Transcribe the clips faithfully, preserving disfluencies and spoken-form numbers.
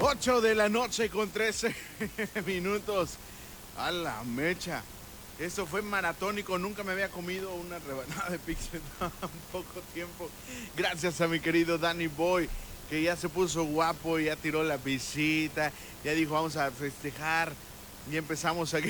ocho de la noche con trece minutos. A la mecha. Eso fue maratónico. Nunca me había comido una rebanada de pizza en tan poco tiempo. Gracias a mi querido Danny Boy, que ya se puso guapo, ya tiró la visita, ya dijo vamos a festejar. Y empezamos aquí.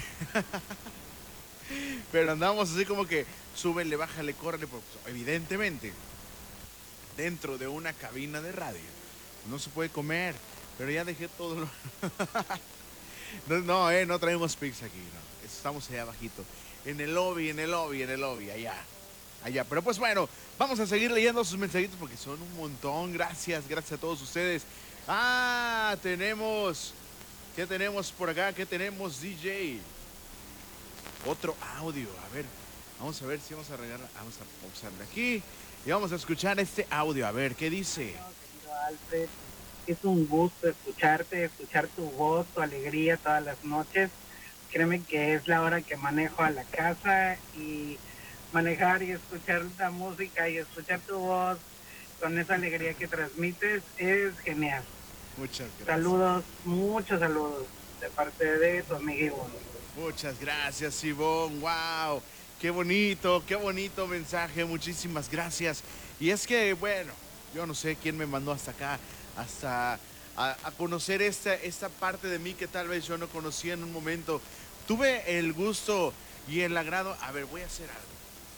Pero andamos así como que súbele, bájale, córrele. Pues, evidentemente, dentro de una cabina de radio no se puede comer. Pero ya dejé todo lo... no, no, eh, no traemos pizza aquí, no. Estamos allá abajito. En el lobby, en el lobby, en el lobby, allá. Allá. Pero pues bueno, vamos a seguir leyendo sus mensajitos porque son un montón. Gracias, gracias a todos ustedes. Ah, tenemos... ¿Qué tenemos por acá? ¿Qué tenemos, D J? Otro audio. A ver, vamos a ver si vamos a regalar. Vamos a pausarle aquí y vamos a escuchar este audio. A ver, ¿qué dice? Querido Alfred, es un gusto escucharte, escuchar tu voz, tu alegría todas las noches. Créeme que es la hora que manejo a la casa y manejar y escuchar la música y escuchar tu voz con esa alegría que transmites es genial. Muchas gracias. Saludos, muchos saludos de parte de tu amigo Ivonne. Muchas gracias, Ivonne. Wow, qué bonito, qué bonito mensaje. Muchísimas gracias. Y es que, bueno, yo no sé quién me mandó hasta acá, hasta a, a conocer esta, esta parte de mí que tal vez yo no conocía en un momento. Tuve el gusto y el agrado. A ver, voy a hacer algo.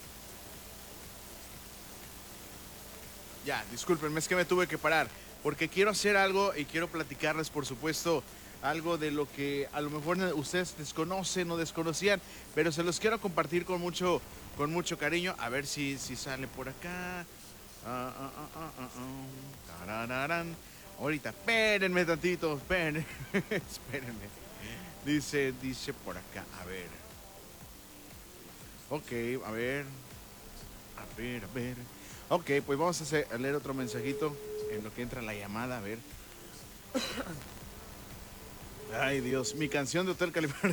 Ya, discúlpenme, es que me tuve que parar, porque quiero hacer algo y quiero platicarles, por supuesto, algo de lo que a lo mejor ustedes desconocen o desconocían, pero se los quiero compartir con mucho, con mucho cariño. A ver si, si sale por acá. Ah, ah, ah, ah, ah, ah. Tarararán. Ahorita, espérenme tantito, espérenme, espérenme. Dice, dice por acá, a ver. Ok, a ver. A ver, a ver. Ok, pues vamos a, hacer, a leer otro mensajito en lo que entra la llamada, a ver. Ay, Dios, mi canción de Hotel California.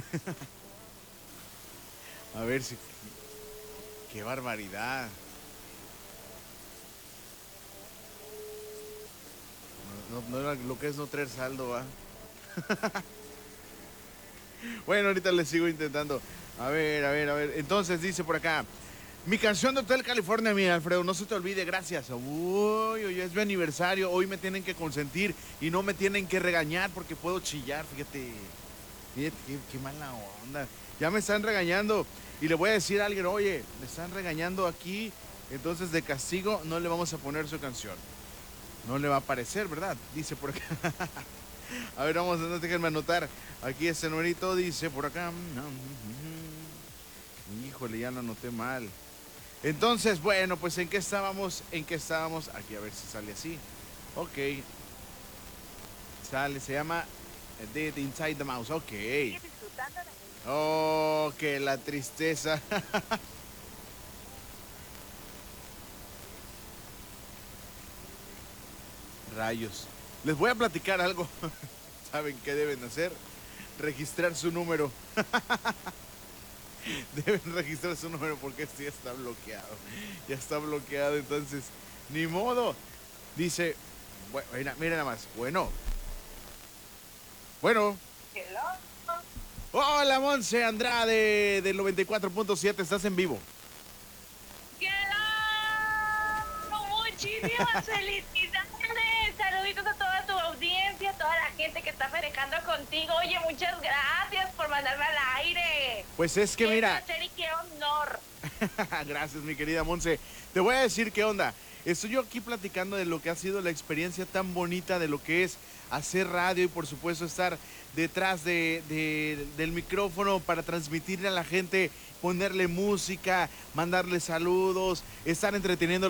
A ver si... ¡Qué barbaridad! No, no, no era lo que es no traer saldo, ¿va? Bueno, ahorita le sigo intentando. A ver, a ver, a ver. Entonces dice por acá... Mi canción de Hotel California, mi Alfredo, no se te olvide, gracias. Uy, hoy es mi aniversario, hoy me tienen que consentir y no me tienen que regañar porque puedo chillar, fíjate. Fíjate, qué, qué mala onda. Ya me están regañando y le voy a decir a alguien, oye, me están regañando aquí, entonces de castigo no le vamos a poner su canción. No le va a aparecer, ¿verdad? Dice por acá. A ver, vamos a déjenme anotar. Aquí este numerito dice por acá. Híjole, ya lo anoté mal. Entonces, bueno, pues ¿en qué estábamos? ¿En qué estábamos? Aquí a ver si sale así. Ok. Sale, se llama Dead Inside the Mouse. Ok. Oh, que la tristeza. Rayos. Les voy a platicar algo. ¿Saben qué deben hacer? Registrar su número. Deben registrar su número porque este ya está bloqueado. Ya está bloqueado, entonces, ni modo. Dice, bueno, mira, mira nada más. Bueno. Bueno. Hello. Hola, Monse Andrade del noventa y cuatro punto siete. Estás en vivo. Hello. Muchísimas felicidades. Saluditos a toda tu audiencia, a toda la gente que está festejando contigo. Oye, muchas gracias por mandarme al aire. Pues es que qué mira. Placer y qué honor. Gracias, mi querida Monse. Te voy a decir qué onda. Estoy yo aquí platicando de lo que ha sido la experiencia tan bonita de lo que es hacer radio y por supuesto estar detrás de, de, del micrófono para transmitirle a la gente, ponerle música, mandarle saludos, estar entreteniendo